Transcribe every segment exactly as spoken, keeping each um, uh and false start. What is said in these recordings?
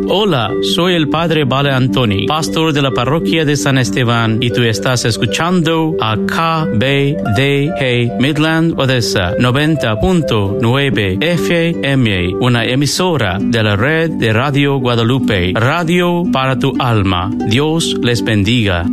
Hola, soy el Padre Vale Antoni, pastor de la parroquia de San Esteban, y tú estás escuchando a K B D G Midland Odessa noventa punto nueve F M, una emisora de la red de Radio Guadalupe, radio para tu alma. Dios les bendiga.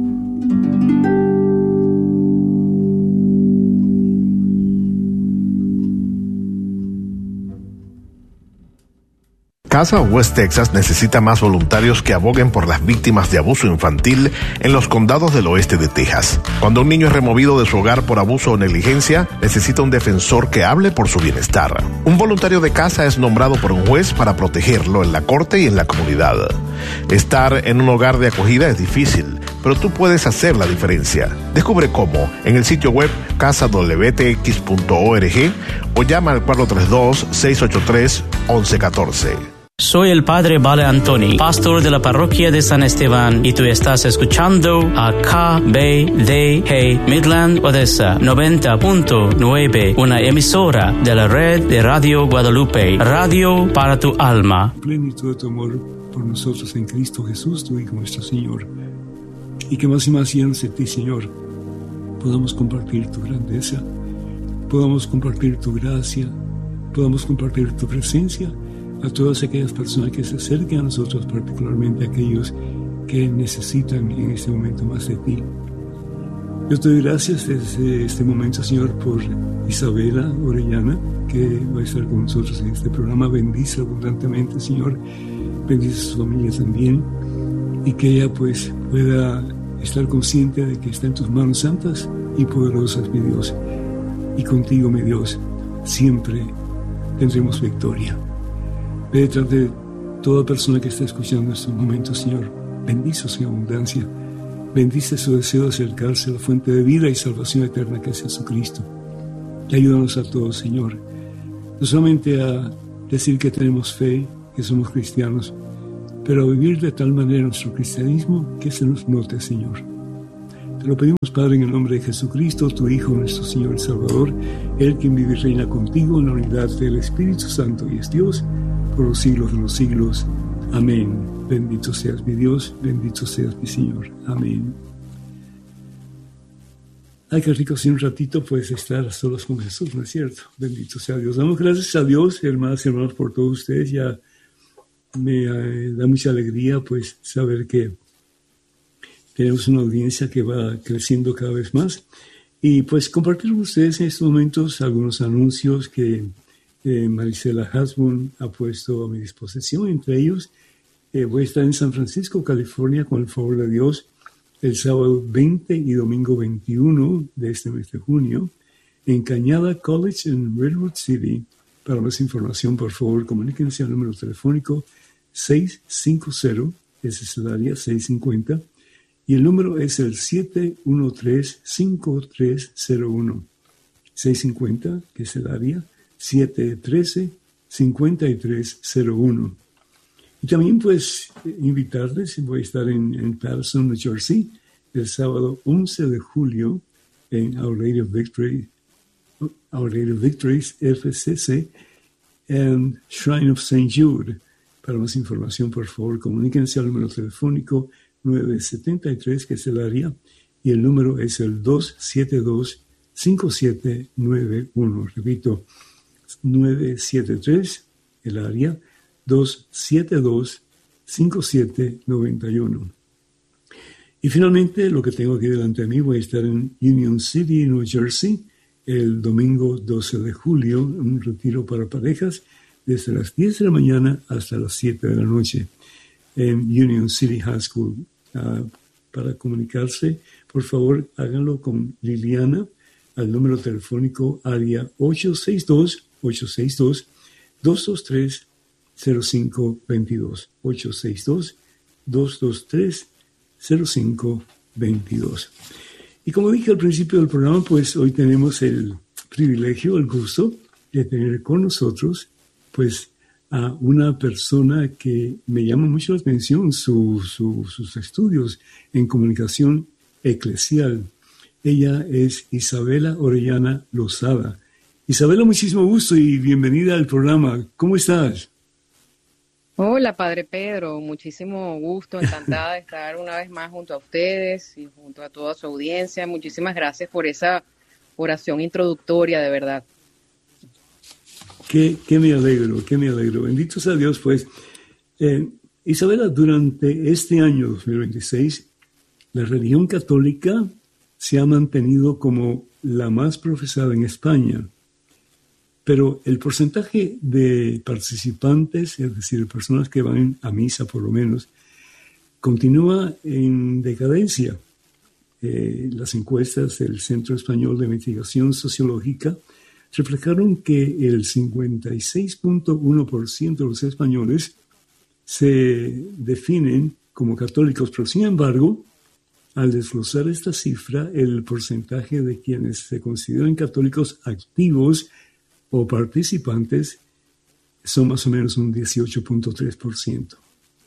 Casa West Texas necesita más voluntarios que aboguen por las víctimas de abuso infantil en los condados del oeste de Texas. Cuando un niño es removido de su hogar por abuso o negligencia, necesita un defensor que hable por su bienestar. Un voluntario de casa es nombrado por un juez para protegerlo en la corte y en la comunidad. Estar en un hogar de acogida es difícil, pero tú puedes hacer la diferencia. Descubre cómo en el sitio web casa w t x punto org o llama al cuatro tres dos, seis ocho tres, once catorce. Soy el Padre Vale Antoni, pastor de la parroquia de San Esteban, y tú estás escuchando a K B D G Midland Odessa noventa punto nueve, una emisora de la red de Radio Guadalupe, radio para tu alma. Plenitud de tu amor por nosotros en Cristo Jesús, tu Hijo nuestro Señor, y que más y más llenos de ti, Señor, podamos compartir tu grandeza, podamos compartir tu gracia, podamos compartir tu presencia a todas aquellas personas que se acerquen a nosotros, particularmente aquellos que necesitan en este momento más de ti. Yo te doy gracias desde este momento, Señor, por Isabela Orellana, que va a estar con nosotros en este programa. Bendice abundantemente, Señor, bendice a su familia también, y que ella pues pueda estar consciente de que está en tus manos santas y poderosas, mi Dios, y contigo, mi Dios, siempre tendremos victoria. Ve detrás de toda persona que está escuchando en estos momentos, Señor. Bendice su abundancia. Bendice su deseo de acercarse a la fuente de vida y salvación eterna que es Jesucristo. Y ayúdanos a todos, Señor. No solamente a decir que tenemos fe, que somos cristianos, pero a vivir de tal manera nuestro cristianismo que se nos note, Señor. Te lo pedimos, Padre, en el nombre de Jesucristo, tu Hijo, nuestro Señor y Salvador, Él quien vive y reina contigo en la unidad del Espíritu Santo y es Dios, por los siglos de los siglos. Amén. Bendito seas mi Dios, bendito seas mi Señor. Amén. Ay, qué rico si un ratito puedes estar a solos con Jesús, ¿no es cierto? Bendito sea Dios. Damos gracias a Dios, hermanas y hermanos, por todos ustedes. Ya me eh, da mucha alegría pues saber que tenemos una audiencia que va creciendo cada vez más. Y pues compartir con ustedes en estos momentos algunos anuncios que Eh, Marisela Hasbun ha puesto a mi disposición. Entre ellos, eh, voy a estar en San Francisco, California, con el favor de Dios, el sábado veinte y domingo veintiuno de este mes de junio, en Cañada College en Redwood City. Para más información, por favor, comuníquense al número telefónico seis cinco cero, ese es el área seis cinco cero, y el número es el siete uno tres, cinco tres cero uno. seis cinco cero, que es el área siete uno tres, cinco tres cero uno. Y también pues invitarles, voy a estar en, en Patterson, New Jersey, el sábado once de julio en Our Lady of Victory, Our Lady of Victories F C C and Shrine of Saint Jude. Para más información, por favor, comuníquense al número telefónico nueve siete tres, que es el área, y el número es el dos siete dos, cinco siete nueve uno. Repito, nueve siete tres, el área, dos siete dos, cinco siete nueve uno. Y finalmente, lo que tengo aquí delante de mí, voy a estar en Union City, New Jersey, el domingo doce de julio, un retiro para parejas, desde las diez de la mañana hasta las siete de la noche, en Union City High School. Uh, para comunicarse, por favor, háganlo con Liliana, al número telefónico área ocho seis dos, ocho seis dos, dos dos tres, cero cinco dos dos, ocho seis dos, dos dos tres, cero cinco dos dos. Y como dije al principio del programa, pues hoy tenemos el privilegio, el gusto de tener con nosotros pues a una persona que me llama mucho la atención, su, su, sus estudios en comunicación eclesial. Ella es Isabela Orellana Lozada. Isabela, muchísimo gusto y bienvenida al programa. ¿Cómo estás? Hola, Padre Pedro, muchísimo gusto, encantada de estar una vez más junto a ustedes y junto a toda su audiencia. Muchísimas gracias por esa oración introductoria, de verdad. Qué, qué me alegro, qué me alegro. Bendito sea Dios, pues. Eh, Isabela, durante este año dos mil veintiséis, la religión católica se ha mantenido como la más profesada en España. Pero el porcentaje de participantes, es decir, personas que van a misa por lo menos, continúa en decadencia. Eh, las encuestas del Centro Español de Investigación Sociológica reflejaron que el cincuenta y seis punto uno por ciento de los españoles se definen como católicos, pero sin embargo, al desglosar esta cifra, el porcentaje de quienes se consideran católicos activos o participantes son más o menos un dieciocho punto tres por ciento.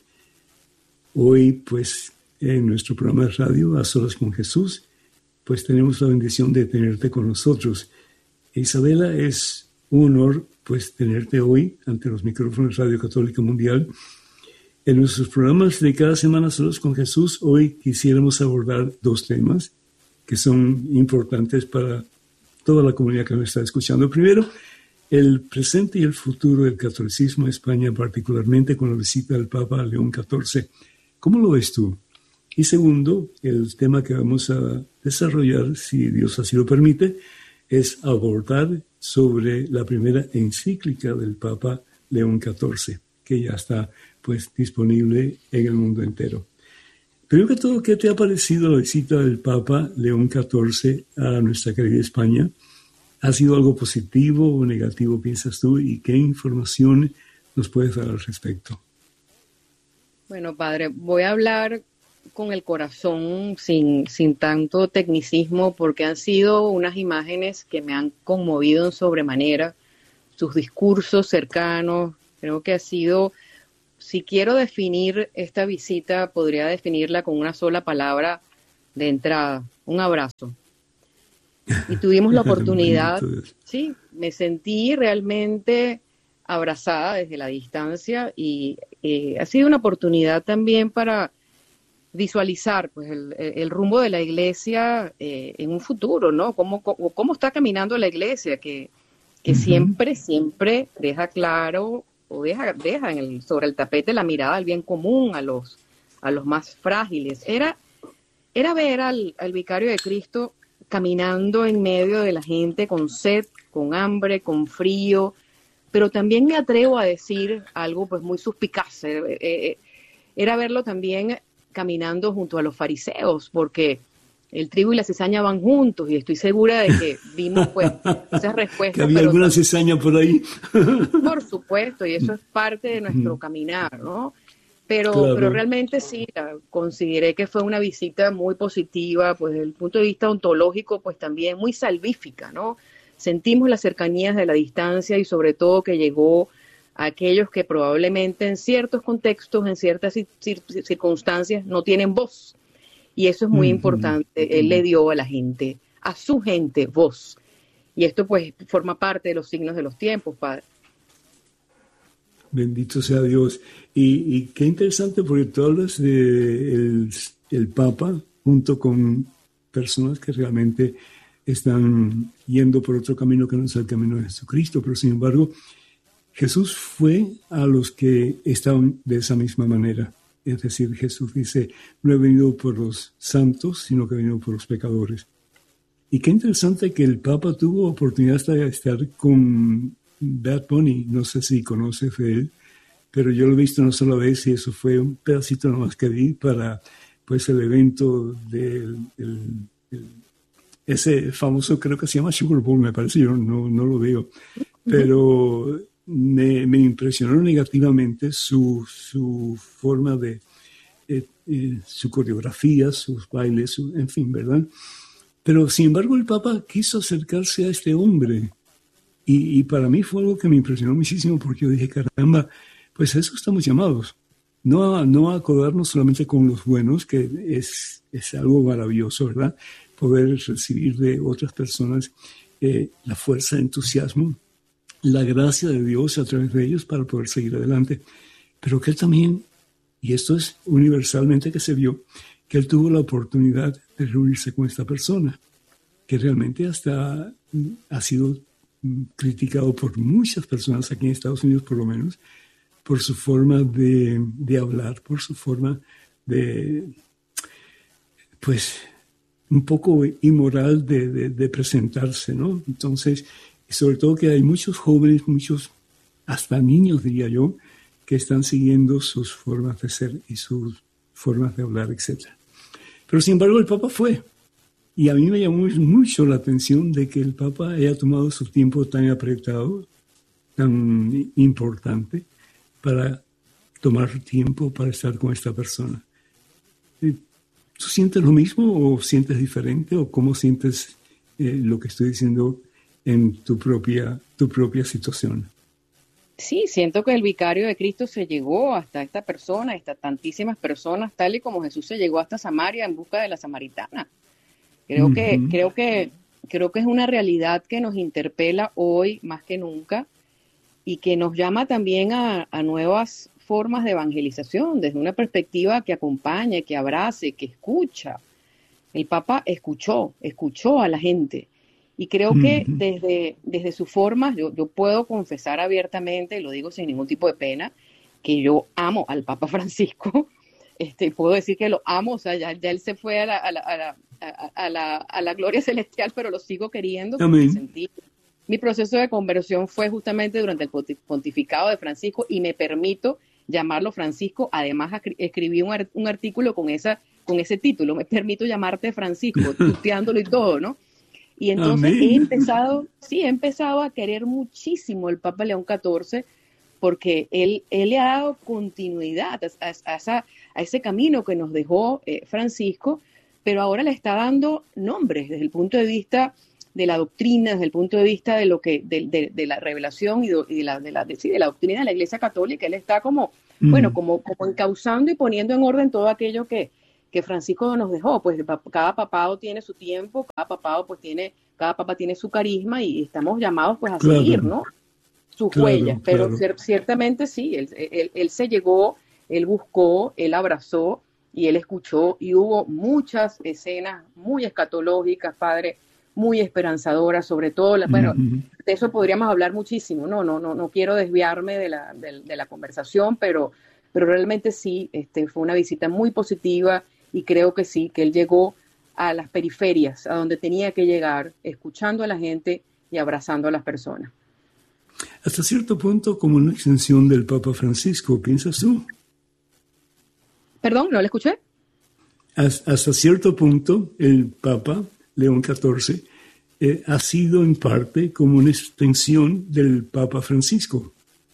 Hoy, pues, en nuestro programa de radio, A Solas con Jesús, pues tenemos la bendición de tenerte con nosotros. Isabela, es un honor, pues, tenerte hoy ante los micrófonos de Radio Católica Mundial. En nuestros programas de cada semana, Solas con Jesús, hoy quisiéramos abordar dos temas que son importantes para toda la comunidad que nos está escuchando. Primero, el presente y el futuro del catolicismo en España, particularmente con la visita del Papa León catorce. ¿Cómo lo ves tú? Y segundo, el tema que vamos a desarrollar, si Dios así lo permite, es abordar sobre la primera encíclica del Papa León catorce, que ya está pues disponible en el mundo entero. Primero que todo, ¿qué te ha parecido la visita del Papa León catorce a nuestra querida España? ¿Ha sido algo positivo o negativo, piensas tú? ¿Y qué información nos puedes dar al respecto? Bueno, Padre, voy a hablar con el corazón, sin, sin tanto tecnicismo, porque han sido unas imágenes que me han conmovido en sobremanera. Sus discursos cercanos, creo que ha sido, si quiero definir esta visita, podría definirla con una sola palabra de entrada: un abrazo. Y tuvimos la oportunidad, sí, me sentí realmente abrazada desde la distancia y eh, ha sido una oportunidad también para visualizar pues el, el rumbo de la iglesia eh, en un futuro, ¿no? Cómo, cómo, cómo está caminando la iglesia, que, que uh-huh. siempre, siempre deja claro o deja, deja en el, sobre el tapete la mirada al bien común, a los, a los más frágiles. Era, era ver al, al vicario de Cristo caminando en medio de la gente con sed, con hambre, con frío, pero también me atrevo a decir algo pues muy suspicaz. Eh, eh, era verlo también caminando junto a los fariseos, porque el trigo y la cizaña van juntos, y estoy segura de que vimos pues esas respuestas. Que había alguna cizaña por ahí. Por supuesto, y eso es parte de nuestro caminar, ¿no? Pero, claro. pero realmente sí, consideré que fue una visita muy positiva, pues desde el punto de vista ontológico, pues también muy salvífica, ¿no? Sentimos las cercanías de la distancia y sobre todo que llegó a aquellos que probablemente en ciertos contextos, en ciertas cir- circunstancias, no tienen voz. Y eso es muy mm-hmm. importante. Él le dio a la gente, a su gente, voz. Y esto pues forma parte de los signos de los tiempos, Padre. Bendito sea Dios. Y, y qué interesante, porque tú hablas de el, el Papa junto con personas que realmente están yendo por otro camino que no es el camino de Jesucristo, pero sin embargo Jesús fue a los que estaban de esa misma manera. Es decir, Jesús dice: no he venido por los santos, sino que he venido por los pecadores. Y qué interesante que el Papa tuvo oportunidad de estar con Bad Bunny. No sé si conoces de él, pero yo lo he visto una sola vez y eso fue un pedacito nomás que vi para pues el evento del el, el, ese famoso, creo que se llama Super Bowl, me parece, yo no, no lo veo, pero me, me impresionó negativamente su, su forma de, eh, eh, su coreografía, sus bailes, su, en fin, ¿verdad? Pero sin embargo el Papa quiso acercarse a este hombre y, y para mí fue algo que me impresionó muchísimo, porque yo dije, caramba, pues a eso estamos llamados, no a, no a acodarnos solamente con los buenos, que es, es algo maravilloso, ¿verdad? Poder recibir de otras personas eh, la fuerza, entusiasmo, la gracia de Dios a través de ellos para poder seguir adelante. pero que él también, y esto es universalmente que se vio, que él tuvo la oportunidad de reunirse con esta persona, que realmente hasta ha sido criticado por muchas personas aquí en Estados Unidos, por lo menos, por su forma de, de hablar, por su forma de, pues, un poco inmoral de, de, de presentarse, ¿no? Entonces, sobre todo que hay muchos jóvenes, muchos, hasta niños, diría yo, que están siguiendo sus formas de ser y sus formas de hablar, etcétera. Pero, sin embargo, el Papa fue. Y a mí me llamó mucho la atención de que el Papa haya tomado su tiempo tan apretado, tan importante, para tomar tiempo para estar con esta persona. ¿Tú sientes lo mismo o sientes diferente? ¿O cómo sientes eh, lo que estoy diciendo en tu propia, tu propia situación? Sí, siento que el vicario de Cristo se llegó hasta esta persona, hasta tantísimas personas, tal y como Jesús se llegó hasta Samaria en busca de la samaritana. Creo, uh-huh. que, creo, que, creo que es una realidad que nos interpela hoy más que nunca y que nos llama también a, a nuevas formas de evangelización, desde una perspectiva que acompañe, que abrace, que escucha. El Papa escuchó, escuchó a la gente. Y creo uh-huh. que desde, desde su forma, yo, yo puedo confesar abiertamente, y lo digo sin ningún tipo de pena, que yo amo al Papa Francisco. Este, puedo decir que lo amo, o sea, ya, ya él se fue a la, a, la, a, la, a, a, la, a la gloria celestial, pero lo sigo queriendo. Porque sentí, mi proceso de conversión fue justamente durante el pontificado de Francisco y me permito llamarlo Francisco. Además, escribí un, art, un artículo con, esa, con ese título, me permito llamarte Francisco, tuteándolo y todo, ¿no? Y entonces Amén. he empezado, sí, he empezado a querer muchísimo el Papa León catorce, porque él, él le ha dado continuidad a, a, a, esa, a ese camino que nos dejó eh, Francisco, pero ahora le está dando nombres desde el punto de vista de la doctrina, desde el punto de vista de lo que de, de, de la revelación y, de, y de, la, de, la, de, sí, de la doctrina de la Iglesia Católica. Él está como, mm. bueno, como, como encauzando y poniendo en orden todo aquello que, que Francisco nos dejó. Pues cada papado tiene su tiempo, cada papado pues tiene, cada papa tiene su carisma y estamos llamados pues a claro. seguir, ¿no? Sus claro, huellas, pero claro. cier- ciertamente sí, él, él, él se llegó, él buscó, él abrazó y él escuchó y hubo muchas escenas muy escatológicas, padre, muy esperanzadoras, sobre todo, la, bueno, uh-huh. de eso podríamos hablar muchísimo, no, no, no, no quiero desviarme de la, de, de la conversación, pero, pero realmente sí, este, fue una visita muy positiva y creo que sí, que él llegó a las periferias, a donde tenía que llegar, escuchando a la gente y abrazando a las personas. Hasta cierto punto como una extensión del Papa Francisco, ¿piensas tú? Perdón, ¿no le escuché? Hasta cierto punto el Papa León catorce eh, ha sido en parte como una extensión del Papa Francisco.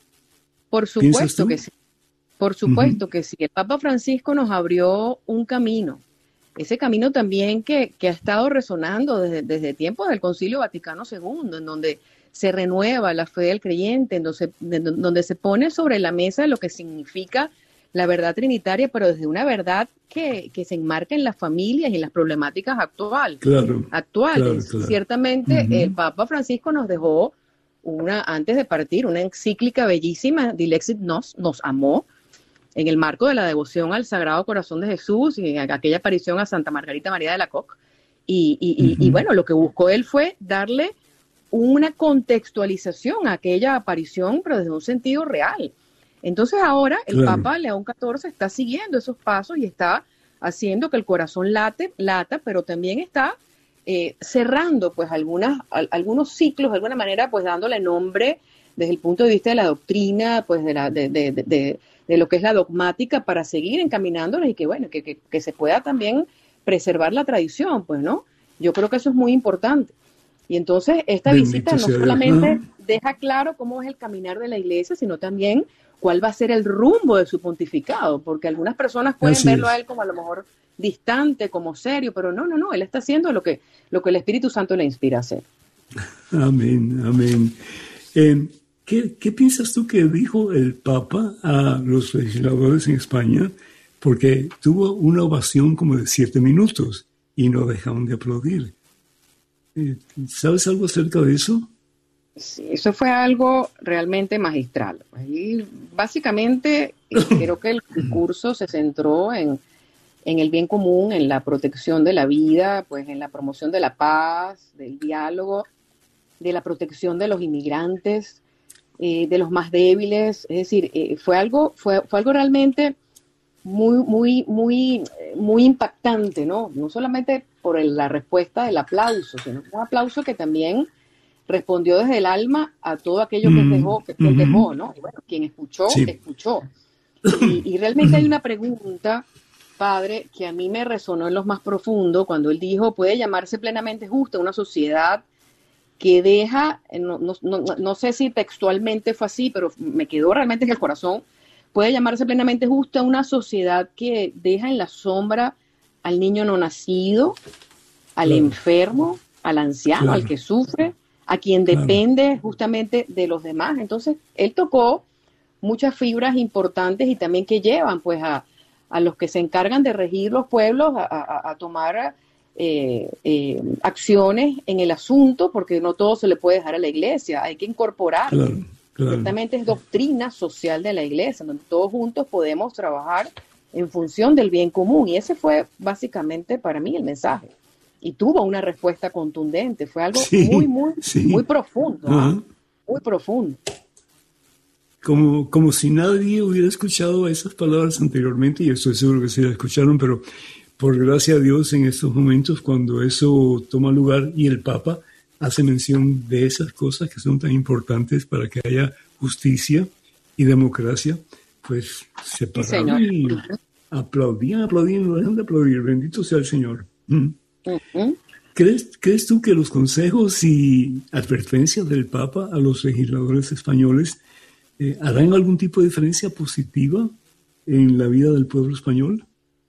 Por supuesto que sí. Por supuesto uh-huh. que sí. El Papa Francisco nos abrió un camino. Ese camino también que, que ha estado resonando desde, desde tiempos del Concilio Vaticano segundo, en donde se renueva la fe del creyente, en donde, en donde se pone sobre la mesa lo que significa la verdad trinitaria, pero desde una verdad que, que se enmarca en las familias y en las problemáticas actual, claro, actuales. Claro, claro. Ciertamente uh-huh. el Papa Francisco nos dejó, una antes de partir, una encíclica bellísima, Dilexit Nos, nos amó, en el marco de la devoción al Sagrado Corazón de Jesús y en aquella aparición a Santa Margarita María de la Coque. Y, y, uh-huh. y, y bueno, lo que buscó él fue darle una contextualización a aquella aparición, pero desde un sentido real. Entonces ahora el claro. Papa León catorce está siguiendo esos pasos y está haciendo que el corazón late, lata, pero también está eh, cerrando pues algunas, al, algunos ciclos, de alguna manera pues dándole nombre desde el punto de vista de la doctrina, pues de, la, de, de, de, de, de lo que es la dogmática para seguir encaminándonos y que bueno, que, que, que se pueda también preservar la tradición, pues, ¿no? Yo creo que eso es muy importante. Y entonces esta Bendito visita no solamente Dios. deja claro cómo es el caminar de la Iglesia, sino también cuál va a ser el rumbo de su pontificado, porque algunas personas pueden Así verlo es. a él como a lo mejor distante, como serio, pero no, no, no, él está haciendo lo que, lo que el Espíritu Santo le inspira a hacer. Amén, amén. Eh, ¿qué, ¿Qué piensas tú que dijo el Papa a los legisladores en España? Porque tuvo una ovación como de siete minutos y no dejaron de aplaudir. ¿Sabes algo acerca de eso? Sí, eso fue algo realmente magistral. Ahí, básicamente, creo que el discurso se centró en, en el bien común, en la protección de la vida, pues en la promoción de la paz, del diálogo, de la protección de los inmigrantes, eh, de los más débiles. Es decir, eh, fue algo, fue, fue algo realmente muy, muy, muy, muy impactante, ¿no? No solamente por el, la respuesta del aplauso, sino un aplauso que también respondió desde el alma a todo aquello que él dejó, que él dejó, ¿no? Y bueno, quien escuchó, sí. escuchó. Y, y realmente hay una pregunta, padre, que a mí me resonó en lo más profundo cuando él dijo, puede llamarse plenamente justa una sociedad que deja, no, no, no, no sé si textualmente fue así, pero me quedó realmente en el corazón, puede llamarse plenamente justa una sociedad que deja en la sombra al niño no nacido, al claro. enfermo, al anciano, claro. al que sufre, a quien claro. depende justamente de los demás. Entonces, él tocó muchas fibras importantes y también que llevan pues a, a los que se encargan de regir los pueblos a, a, a tomar eh, eh, acciones en el asunto, porque no todo se le puede dejar a la iglesia, hay que incorporar. Claro, claro. Ciertamente es doctrina social de la iglesia, donde todos juntos podemos trabajar en función del bien común, y ese fue básicamente para mí el mensaje. Y tuvo una respuesta contundente, fue algo sí, muy, muy, sí. muy profundo, ¿eh? muy profundo. Como, como si nadie hubiera escuchado esas palabras anteriormente, y estoy seguro que sí las escucharon, pero por gracia a Dios en estos momentos, cuando eso toma lugar y el Papa hace mención de esas cosas que son tan importantes para que haya justicia y democracia, pues se pararon sí, y aplaudían, aplaudían, no dejan de aplaudir, bendito sea el Señor. Mm. Uh-huh. ¿Crees, ¿Crees tú que los consejos y advertencias del Papa a los legisladores españoles eh, harán algún tipo de diferencia positiva en la vida del pueblo español?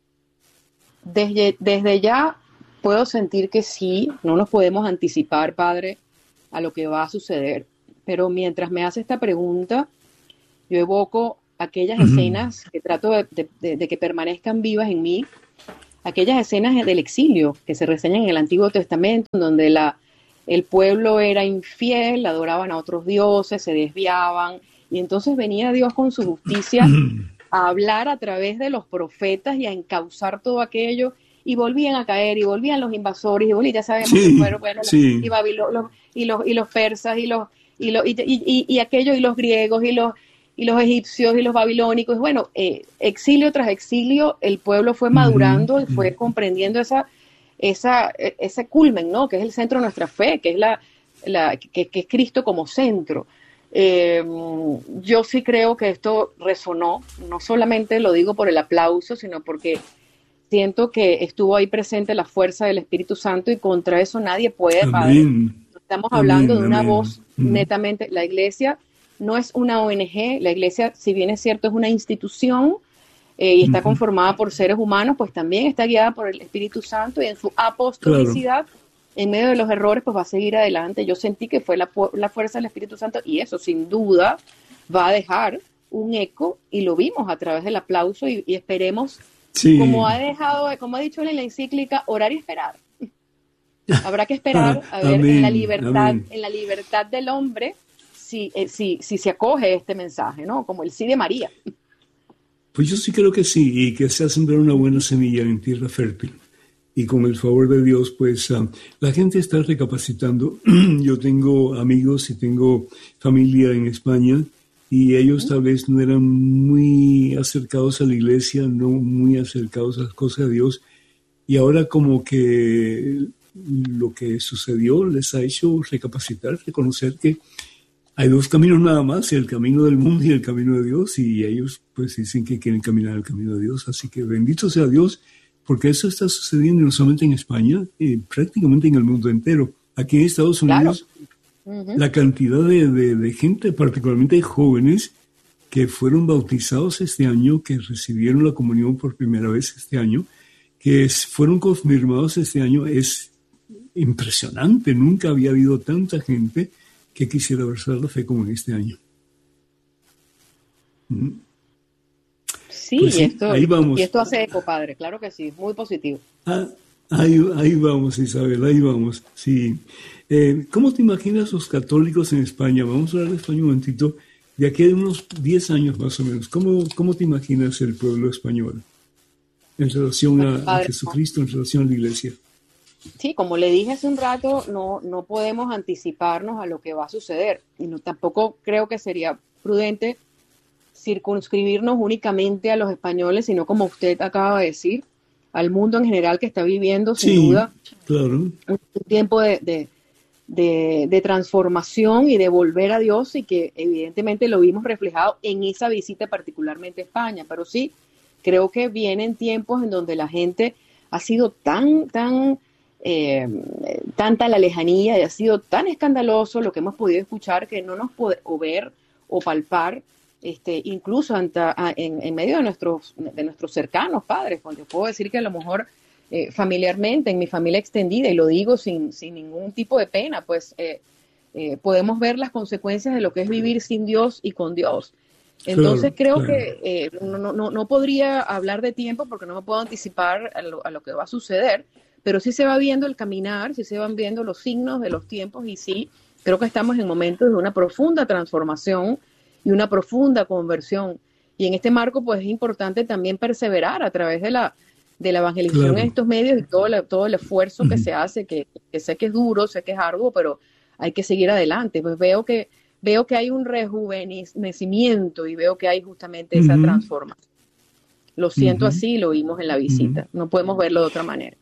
Desde, desde ya puedo sentir que sí, no nos podemos anticipar, padre, a lo que va a suceder, pero mientras me hace esta pregunta, yo evoco aquellas uh-huh. escenas que trato de, de, de, de que permanezcan vivas en mí, aquellas escenas del exilio que se reseñan en el Antiguo Testamento, donde la, el pueblo era infiel, adoraban a otros dioses, se desviaban, y entonces venía Dios con su justicia a hablar a través de los profetas y a encauzar todo aquello, y volvían a caer, y volvían los invasores, y volvían, ya sabemos sí, que fueron bueno, sí. y, Babilón, los, y, los, y los persas, y los y, los, y, y, y aquellos, y los griegos, y los y los egipcios y los babilónicos. Bueno, eh, exilio tras exilio, el pueblo fue madurando uh-huh. y fue comprendiendo esa, esa, ese culmen, ¿no? Que es el centro de nuestra fe, que es la, la que, que es Cristo como centro. Eh, yo sí creo que esto resonó, no solamente lo digo por el aplauso, sino porque siento que estuvo ahí presente la fuerza del Espíritu Santo, y contra eso nadie puede, Amén. Padre. Estamos hablando Amén. de una Amén. voz uh-huh. netamente, la iglesia no es una O N G, la iglesia, si bien es cierto, es una institución eh, y está uh-huh. conformada por seres humanos, pues también está guiada por el Espíritu Santo, y en su apostolicidad, claro. en medio de los errores, pues va a seguir adelante. Yo sentí que fue la, la fuerza del Espíritu Santo, y eso sin duda va a dejar un eco, y lo vimos a través del aplauso, y, y esperemos, sí. como ha dejado, como ha dicho él en la encíclica, orar y esperar. Habrá que esperar a ver Amén. en la libertad, Amén. en la libertad del hombre, Si, eh, si, si se acoge este mensaje, ¿no? Como el sí de María. Pues yo sí creo que sí, y que se ha sembrado una buena semilla en tierra fértil. Y con el favor de Dios, pues uh, la gente está recapacitando. Yo tengo amigos y tengo familia en España, y ellos tal vez no eran muy acercados a la iglesia, no muy acercados a las cosas de Dios. Y ahora como que lo que sucedió les ha hecho recapacitar, reconocer que hay dos caminos nada más, el camino del mundo y el camino de Dios, y ellos pues dicen que quieren caminar el camino de Dios. Así que bendito sea Dios, porque eso está sucediendo no solamente en España, eh, prácticamente en el mundo entero. Aquí en Estados Unidos, claro. uh-huh. la cantidad de, de, de gente, particularmente jóvenes, que fueron bautizados este año, que recibieron la comunión por primera vez este año, que es, fueron confirmados este año, es impresionante. Nunca había habido tanta gente que quisiera abrazar la fe como en este año. Sí, pues sí, y, esto, ahí vamos. Y esto hace eco, padre, claro que sí, muy positivo. Ah, Ahí, ahí vamos, Isabel, ahí vamos. Sí. Eh, ¿Cómo te imaginas los católicos en España? Vamos a hablar de España un momentito. De aquí a unos diez años más o menos, ¿cómo, cómo te imaginas el pueblo español en relación a, a Jesucristo, en relación a la Iglesia? Sí, como le dije hace un rato, no, no podemos anticiparnos a lo que va a suceder. Y no, tampoco creo que sería prudente circunscribirnos únicamente a los españoles, sino como usted acaba de decir, al mundo en general que está viviendo, sin sí, duda, claro. un tiempo de, de, de, de transformación y de volver a Dios, y que evidentemente lo vimos reflejado en esa visita particularmente a España. Pero sí, creo que vienen tiempos en donde la gente ha sido tan, tan, eh, tanta la lejanía y ha sido tan escandaloso lo que hemos podido escuchar que no nos puede o ver o palpar, este, incluso ante, a, en, en medio de nuestros, de nuestros cercanos padres. Pues yo puedo decir que a lo mejor eh, familiarmente, en mi familia extendida, y lo digo sin, sin ningún tipo de pena, pues eh, eh, podemos ver las consecuencias de lo que es vivir sin Dios y con Dios. Entonces claro, creo claro. que eh, no, no, no podría hablar de tiempo porque no me puedo anticipar a lo, a lo que va a suceder, pero sí se va viendo el caminar, sí se van viendo los signos de los tiempos, y sí, creo que estamos en momentos de una profunda transformación y una profunda conversión. Y en este marco, pues es importante también perseverar a través de la, de la evangelización claro. en estos medios y todo, la, todo el esfuerzo uh-huh. que se hace, que, que sé que es duro, sé que es arduo, pero hay que seguir adelante. Pues veo que Veo que hay un rejuvenecimiento y veo que hay justamente esa uh-huh. transformación. Lo siento uh-huh. así, lo vimos en la visita. Uh-huh. No podemos verlo de otra manera.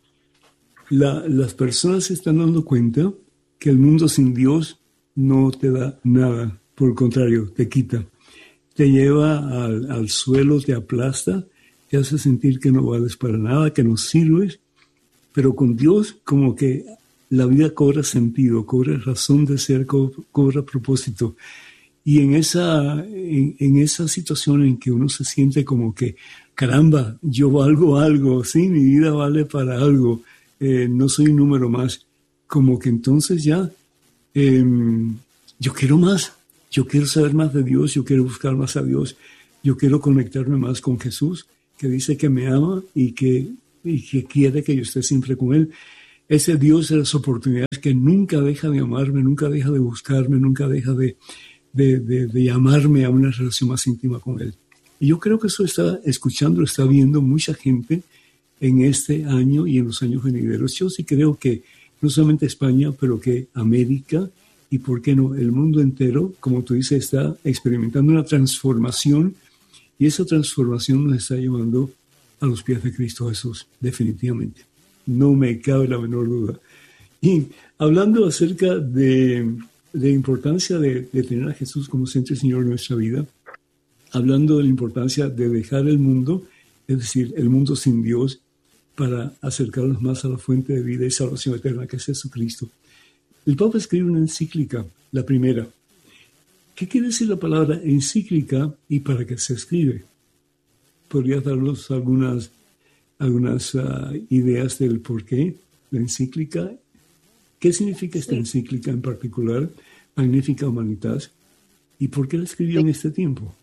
La, las personas se están dando cuenta que el mundo sin Dios no te da nada. Por el contrario, te quita. Te lleva al, al suelo, te aplasta, te hace sentir que no vales para nada, que no sirves. Pero con Dios, como que la vida cobra sentido, cobra razón de ser, co- cobra propósito. Y en esa, en, en esa situación en que uno se siente como que, caramba, yo valgo algo, sí, mi vida vale para algo, eh, no soy un número más, como que entonces ya, eh, yo quiero más, yo quiero saber más de Dios, yo quiero buscar más a Dios, yo quiero conectarme más con Jesús, que dice que me ama y que, y que quiere que yo esté siempre con Él. Ese Dios de las oportunidades que nunca deja de amarme, nunca deja de buscarme, nunca deja de, de, de, de llamarme a una relación más íntima con Él. Y yo creo que eso está escuchando, está viendo mucha gente en este año y en los años venideros. Yo sí creo que no solamente España, pero que América y, ¿por qué no?, el mundo entero, como tú dices, está experimentando una transformación, y esa transformación nos está llevando a los pies de Cristo Jesús, definitivamente. No me cabe la menor duda. Y hablando acerca de la importancia de, de tener a Jesús como centro y Señor de nuestra vida, hablando de la importancia de dejar el mundo, es decir, el mundo sin Dios, para acercarnos más a la fuente de vida y salvación eterna que es Jesucristo. El Papa escribe una encíclica, la primera. ¿Qué quiere decir la palabra encíclica y para qué se escribe? ¿Podrías darnos algunas algunas uh, ideas del por qué la encíclica? ¿Qué significa esta sí. encíclica en particular, Magnificat Humanitas? ¿Y por qué la escribió sí. en este tiempo?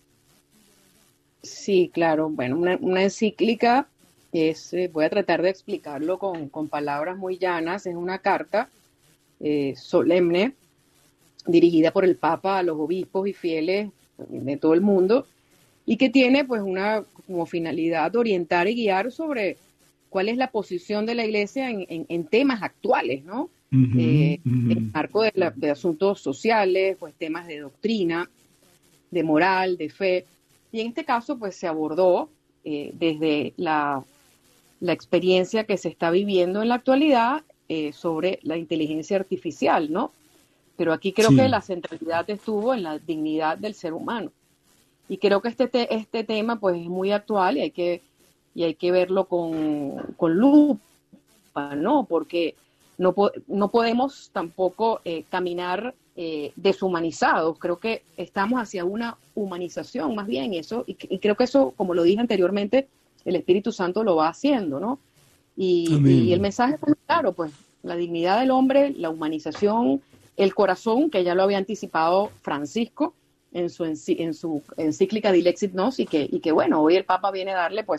Sí, claro. Bueno, una, una encíclica es, eh, voy a tratar de explicarlo con, con palabras muy llanas, es una carta eh, solemne dirigida por el Papa a los obispos y fieles de todo el mundo, y que tiene pues una como finalidad orientar y guiar sobre cuál es la posición de la Iglesia en, en, en temas actuales, ¿no? Uh-huh, eh, uh-huh. En el marco de, la, de asuntos sociales, pues temas de doctrina, de moral, de fe. Y en este caso pues se abordó eh, desde la, la experiencia que se está viviendo en la actualidad eh, sobre la inteligencia artificial, ¿no? Pero aquí creo sí. que la centralidad estuvo en la dignidad del ser humano. Y creo que este, te, este tema pues es muy actual y hay que, y hay que verlo con, con lupa, ¿no? Porque no, po- no podemos tampoco eh, caminar eh, deshumanizados. Creo que estamos hacia una humanización más bien, eso, y, y creo que eso, como lo dije anteriormente, el Espíritu Santo lo va haciendo, ¿no? Y, y el mensaje es muy claro, pues, la dignidad del hombre, la humanización, el corazón, que ya lo había anticipado Francisco, en su, en su encíclica Dilexit Nos, y que, y que bueno, hoy el Papa viene a darle pues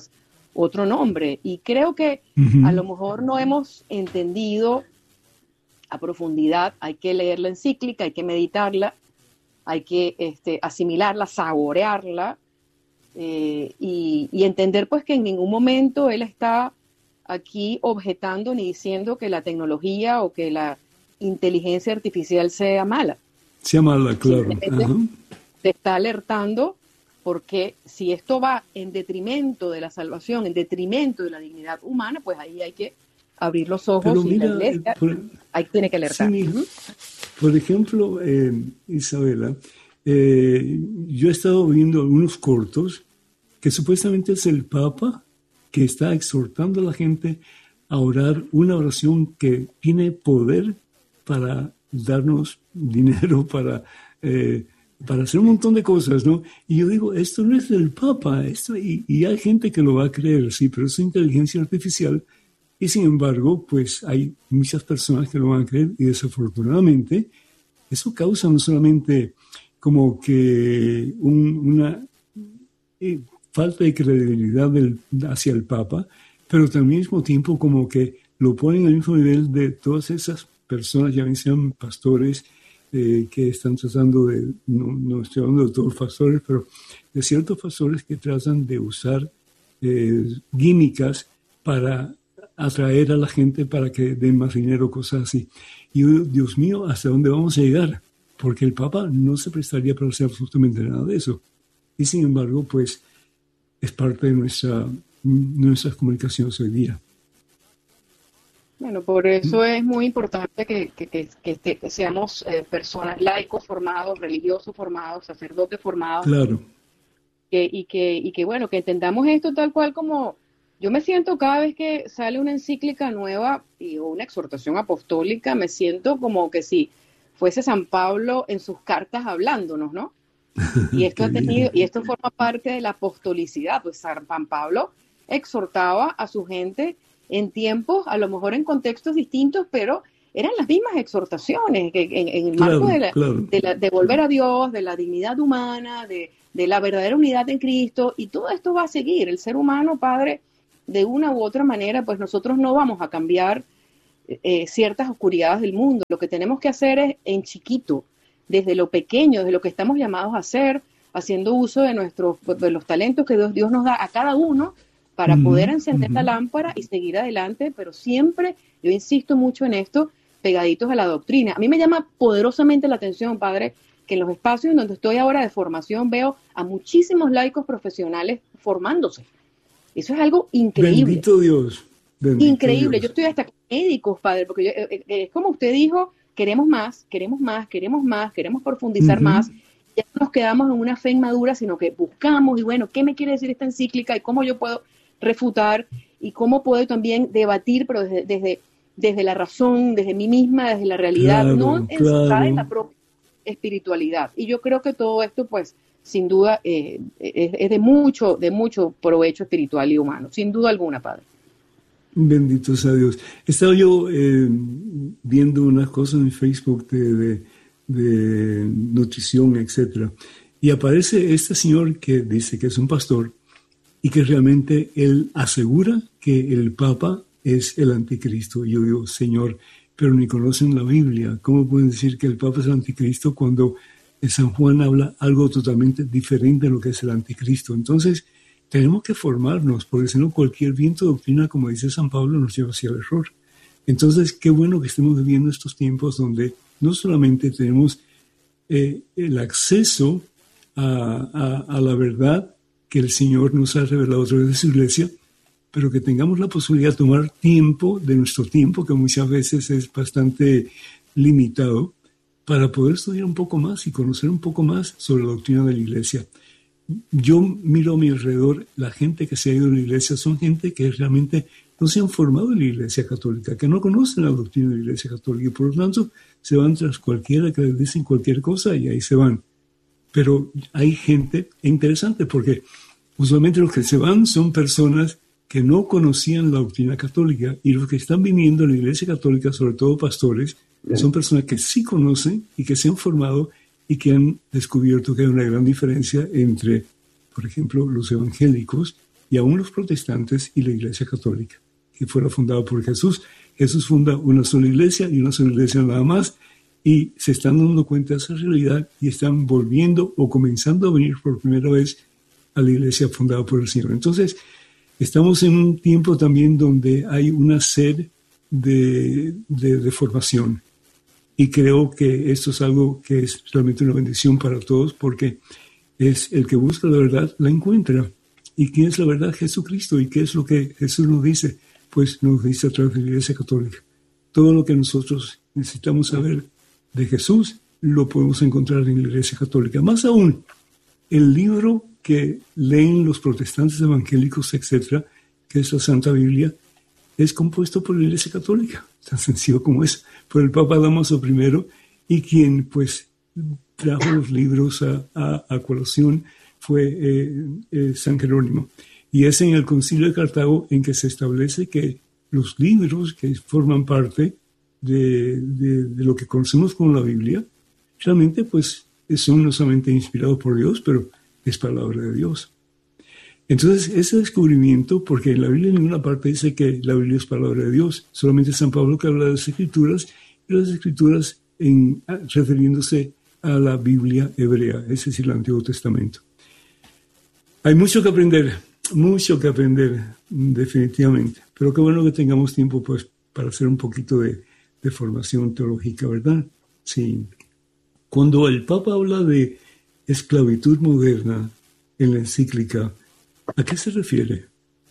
otro nombre. Y creo que uh-huh. a lo mejor no hemos entendido a profundidad. Hay que leer la encíclica, hay que meditarla, hay que este, asimilarla, saborearla eh, y, y entender pues que en ningún momento él está aquí objetando ni diciendo que la tecnología o que la inteligencia artificial sea mala. Sea mala, claro. Uh-huh. Se está alertando porque si esto va en detrimento de la salvación, en detrimento de la dignidad humana, pues ahí hay que abrir los ojos. Pero y mira, la iglesia por, ahí tiene que alertar. Sí, mira, por ejemplo, eh, Isabela, eh, yo he estado viendo algunos cortos que supuestamente es el Papa que está exhortando a la gente a orar una oración que tiene poder para darnos dinero, para... Eh, para hacer un montón de cosas, ¿no? Y yo digo, esto no es del Papa, esto, y, y hay gente que lo va a creer, sí, pero es inteligencia artificial, y sin embargo, pues hay muchas personas que lo van a creer, y desafortunadamente, eso causa no solamente como que un, una eh, falta de credibilidad del, hacia el Papa, pero también al mismo tiempo como que lo ponen al mismo nivel de todas esas personas, ya sean pastores, Eh, que están tratando de, no, no estoy hablando de todos los pastores, pero de ciertos pastores que tratan de usar eh, químicas para atraer a la gente para que den más dinero, cosas así. Y Dios mío, ¿hasta dónde vamos a llegar? Porque el Papa no se prestaría para hacer absolutamente nada de eso. Y sin embargo, pues es parte de nuestra, nuestras comunicaciones hoy día. Bueno, por eso es muy importante que, que, que, que, este, que seamos eh, personas laicos formados, religiosos formados, sacerdotes formados. Claro. Que, y, que, y que, bueno, que entendamos esto tal cual como yo me siento cada vez que sale una encíclica nueva y, o una exhortación apostólica, me siento como que si fuese San Pablo en sus cartas hablándonos, ¿no? Y esto, ha tenido, y esto forma parte de la apostolicidad, pues San Pablo exhortaba a su gente en tiempos, a lo mejor en contextos distintos, pero eran las mismas exhortaciones, que en, en el claro, marco de, la, claro. de, la, de volver a Dios, de la dignidad humana, de, de la verdadera unidad en Cristo, y todo esto va a seguir. El ser humano, Padre, de una u otra manera, pues nosotros no vamos a cambiar eh, ciertas oscuridades del mundo. Lo que tenemos que hacer es en chiquito, desde lo pequeño, desde lo que estamos llamados a hacer, haciendo uso de, nuestros, de los talentos que Dios, Dios nos da a cada uno, para uh-huh, poder encender uh-huh. la lámpara y seguir adelante, pero siempre, yo insisto mucho en esto, pegaditos a la doctrina. A mí me llama poderosamente la atención, Padre, que en los espacios en donde estoy ahora de formación veo a muchísimos laicos profesionales formándose. Eso es algo increíble. Bendito Dios. Bendito increíble. Dios. Yo estoy hasta con médicos, Padre, porque yo, eh, eh, es como usted dijo, queremos más, queremos más, queremos más, queremos profundizar uh-huh. más. Ya no nos quedamos en una fe inmadura, sino que buscamos, y bueno, ¿qué me quiere decir esta encíclica y cómo yo puedo refutar y cómo puedo también debatir, pero desde, desde, desde la razón, desde mí misma, desde la realidad, claro, no claro. encerrada en la propia espiritualidad. Y yo creo que todo esto, pues, sin duda, eh, es, es de mucho, de mucho provecho espiritual y humano, sin duda alguna, Padre. Bendito sea Dios. He estado yo eh, viendo unas cosas en Facebook de, de, de nutrición, etcétera, y aparece este señor que dice que es un pastor y que realmente él asegura que el Papa es el anticristo. Y yo digo, Señor, pero ni conocen la Biblia. ¿Cómo pueden decir que el Papa es el anticristo cuando San Juan habla algo totalmente diferente de lo que es el anticristo? Entonces, tenemos que formarnos, porque si no, cualquier viento de doctrina, como dice San Pablo, nos lleva hacia el error. Entonces, qué bueno que estemos viviendo estos tiempos donde no solamente tenemos eh, el acceso a, a, a la verdad que el Señor nos ha revelado a través de su iglesia, pero que tengamos la posibilidad de tomar tiempo de nuestro tiempo, que muchas veces es bastante limitado, para poder estudiar un poco más y conocer un poco más sobre la doctrina de la iglesia. Yo miro a mi alrededor, la gente que se ha ido a la iglesia son gente que realmente no se han formado en la iglesia católica, que no conocen la doctrina de la iglesia católica y por lo tanto se van tras cualquiera que les dicen cualquier cosa y ahí se van. Pero hay gente interesante porque usualmente los que se van son personas que no conocían la doctrina católica y los que están viniendo a la iglesia católica, sobre todo pastores, son personas que sí conocen y que se han formado y que han descubierto que hay una gran diferencia entre, por ejemplo, los evangélicos y aún los protestantes y la Iglesia Católica, que fuera fundada por Jesús. Jesús funda una sola iglesia y una sola iglesia nada más, y se están dando cuenta de esa realidad y están volviendo o comenzando a venir por primera vez a la iglesia fundada por el Señor. Entonces, estamos en un tiempo también donde hay una sed de, de, de formación, y creo que esto es algo que es realmente una bendición para todos, porque es el que busca la verdad, la encuentra. ¿Y quién es la verdad? Jesucristo. ¿Y qué es lo que Jesús nos dice? Pues nos dice a través de la Iglesia Católica. Todo lo que nosotros necesitamos saber de Jesús lo podemos encontrar en la Iglesia Católica. Más aún, el libro que leen los protestantes evangélicos, etcétera, que es la Santa Biblia, es compuesto por la Iglesia Católica, tan sencillo como es, por el Papa Dámaso primero, y quien pues trajo los libros a, a, a colación fue eh, eh, San Jerónimo. Y es en el Concilio de Cartago en que se establece que los libros que forman parte de, de, de lo que conocemos como la Biblia, realmente pues son no solamente inspirados por Dios, pero es palabra de Dios. Entonces, ese descubrimiento, porque en la Biblia en ninguna parte dice que la Biblia es palabra de Dios, solamente San Pablo que habla de las Escrituras, y las Escrituras en, refiriéndose a la Biblia hebrea, es decir, el Antiguo Testamento. Hay mucho que aprender, mucho que aprender, definitivamente, pero qué bueno que tengamos tiempo pues para hacer un poquito de, de formación teológica, ¿verdad? Sí. Cuando el Papa habla de esclavitud moderna en la encíclica, ¿a qué se refiere?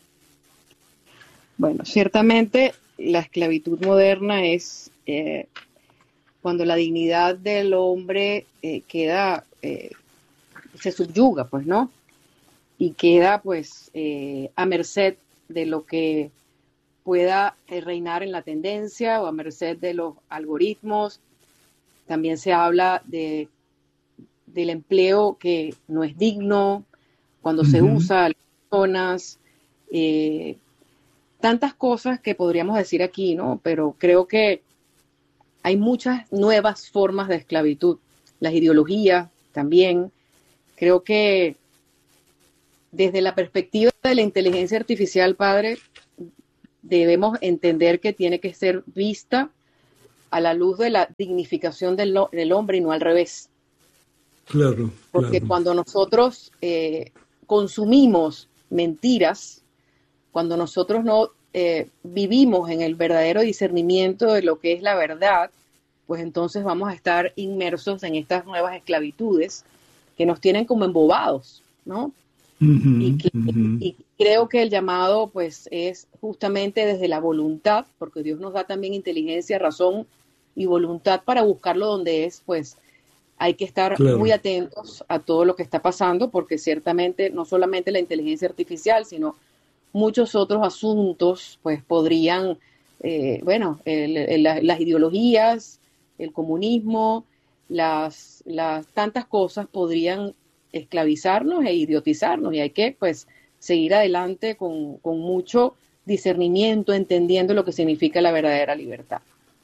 Bueno, ciertamente la esclavitud moderna es eh, cuando la dignidad del hombre eh, queda, eh, se subyuga, pues, ¿no? Y queda, pues, eh, a merced de lo que pueda eh, reinar en la tendencia o a merced de los algoritmos. También se habla de, del empleo que no es digno, cuando uh-huh. se usa a las personas, eh, tantas cosas que podríamos decir aquí, ¿no? Pero creo que hay muchas nuevas formas de esclavitud. Las ideologías también. Creo que desde la perspectiva de la inteligencia artificial, padre, debemos entender que tiene que ser vista a la luz de la dignificación del, del hombre y no al revés. Claro. Porque claro. cuando nosotros eh, consumimos mentiras, cuando nosotros no eh, vivimos en el verdadero discernimiento de lo que es la verdad, pues entonces vamos a estar inmersos en estas nuevas esclavitudes que nos tienen como embobados, ¿no? Uh-huh, y, que, uh-huh. y creo que el llamado pues es justamente desde la voluntad, porque Dios nos da también inteligencia, razón y voluntad para buscarlo donde es, pues hay que estar claro. muy atentos a todo lo que está pasando, porque ciertamente no solamente la inteligencia artificial, sino muchos otros asuntos pues podrían, eh, bueno, el, el, las ideologías, el comunismo, las, las tantas cosas podrían esclavizarnos e idiotizarnos, y hay que pues seguir adelante con, con mucho discernimiento, entendiendo lo que significa la verdadera libertad.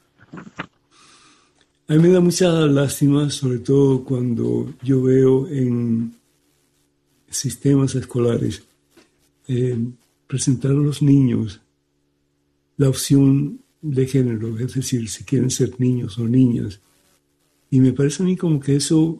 A mí me da mucha lástima, sobre todo cuando yo veo en sistemas escolares eh, presentar a los niños la opción de género, es decir, si quieren ser niños o niñas, y me parece a mí como que eso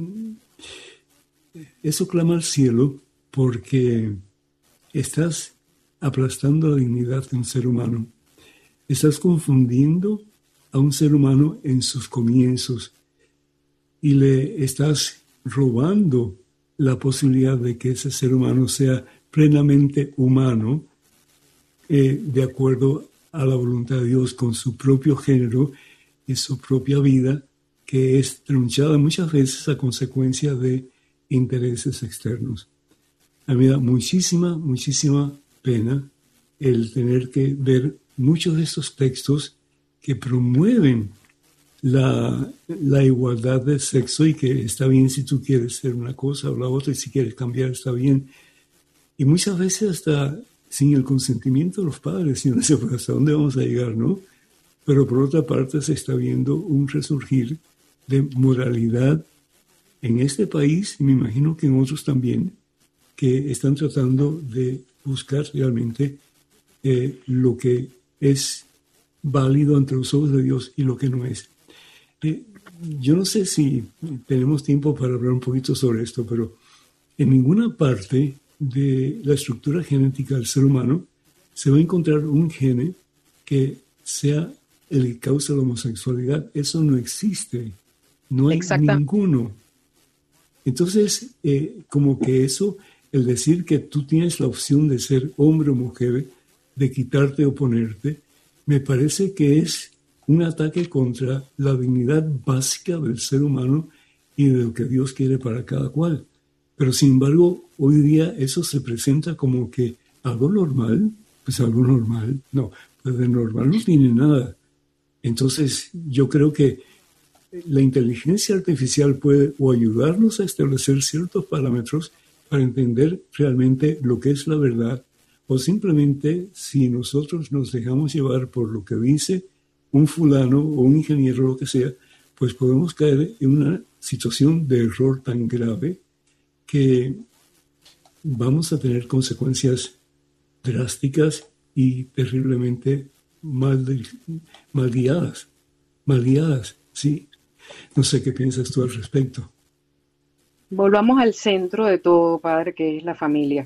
Eso clama al cielo, porque estás aplastando la dignidad de un ser humano. Estás confundiendo a un ser humano en sus comienzos y le estás robando la posibilidad de que ese ser humano sea plenamente humano, eh, de acuerdo a la voluntad de Dios, con su propio género y su propia vida, que es trunchada muchas veces a consecuencia de intereses externos. A mí me da muchísima, muchísima pena el tener que ver muchos de estos textos que promueven la, la igualdad de sexo, y que está bien si tú quieres ser una cosa o la otra, y si quieres cambiar está bien. Y muchas veces hasta sin el consentimiento de los padres, y no sé hasta dónde vamos a llegar, ¿no? Pero por otra parte se está viendo un resurgir de moralidad en este país, y me imagino que en otros también, que están tratando de buscar realmente eh, lo que es válido ante los ojos de Dios y lo que no es. Eh, yo no sé si tenemos tiempo para hablar un poquito sobre esto, pero en ninguna parte de la estructura genética del ser humano se va a encontrar un gene que sea el que causa la homosexualidad. Eso no existe. No hay ninguno. Entonces, eh, como que eso, el decir que tú tienes la opción de ser hombre o mujer, de quitarte o ponerte, me parece que es un ataque contra la dignidad básica del ser humano y de lo que Dios quiere para cada cual. Pero sin embargo, hoy día eso se presenta como que algo normal, pues algo normal. No, pues de normal no tiene nada. Entonces, yo creo que la inteligencia artificial puede o ayudarnos a establecer ciertos parámetros para entender realmente lo que es la verdad, o simplemente si nosotros nos dejamos llevar por lo que dice un fulano o un ingeniero, lo que sea, pues podemos caer en una situación de error tan grave que vamos a tener consecuencias drásticas y terriblemente mal, mal guiadas, mal guiadas, sí. No sé qué piensas tú al respecto. Volvamos al centro de todo, padre, que es la familia.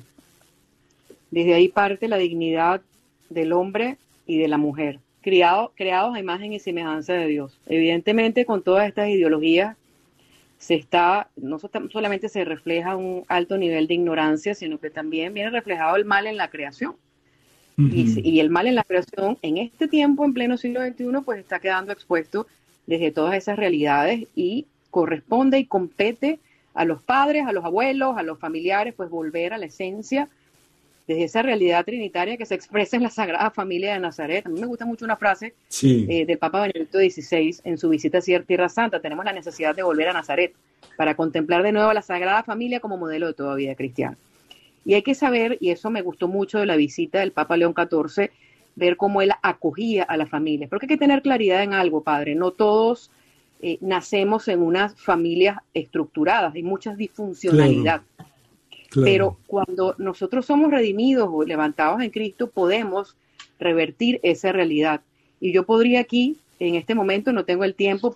Desde ahí parte la dignidad del hombre y de la mujer, criado, creados a imagen y semejanza de Dios. Evidentemente, con todas estas ideologías, se está, no solamente se refleja un alto nivel de ignorancia, sino que también viene reflejado el mal en la creación. Uh-huh. Y, y el mal en la creación, en este tiempo, en pleno siglo veintiuno, pues está quedando expuesto desde todas esas realidades y corresponde y compete a los padres, a los abuelos, a los familiares, pues volver a la esencia desde esa realidad trinitaria que se expresa en la Sagrada Familia de Nazaret. A mí me gusta mucho una frase sí. eh, del Papa Benedicto dieciséis en su visita a Tierra Santa. Tenemos la necesidad de volver a Nazaret para contemplar de nuevo a la Sagrada Familia como modelo de toda vida cristiana. Y hay que saber, y eso me gustó mucho de la visita del Papa León catorce, ver cómo él acogía a la familia. Porque hay que tener claridad en algo, padre. No todos eh, nacemos en unas familias estructuradas. Hay mucha disfuncionalidad. Claro. Claro. Pero cuando nosotros somos redimidos o levantados en Cristo, podemos revertir esa realidad. Y yo podría aquí, en este momento, no tengo el tiempo,